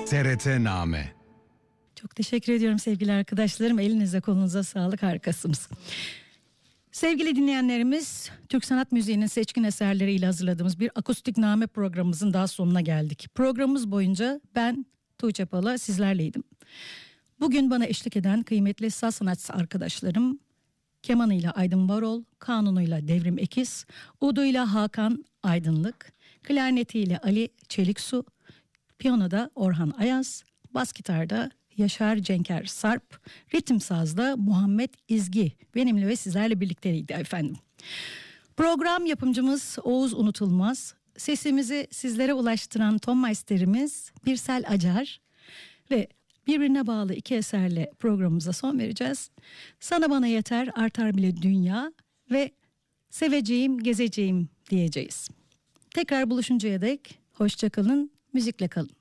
TRT-Name. Çok teşekkür ediyorum sevgili arkadaşlarım. Elinize kolunuza sağlık, harikasınız. Sevgili dinleyenlerimiz, Türk sanat müziğinin seçkin eserleriyle hazırladığımız bir akustik name programımızın daha sonuna geldik. Programımız boyunca ben Tuğçe Pala sizlerleydim. Bugün bana eşlik eden kıymetli saz sanatçısı arkadaşlarım, kemanıyla Aydın Varol, kanunuyla Devrim Ekiz, uduyla Hakan Aydınlık, klarnetiyle Ali Çeliksu, piyanoda Orhan Ayaz, bas gitarda Yaşar Cenker Sarp, ritim sazda Muhammed İzgi benimle ve sizlerle birlikteydi efendim. Program yapımcımız Oğuz Unutulmaz, sesimizi sizlere ulaştıran ton meisterimiz Birsel Acar ve birbirine bağlı iki eserle programımıza son vereceğiz. Sana Bana Yeter, Artar Bile Dünya ve Seveceğim, Gezeceğim diyeceğiz. Tekrar buluşuncaya dek hoşça kalın, müzikle kalın.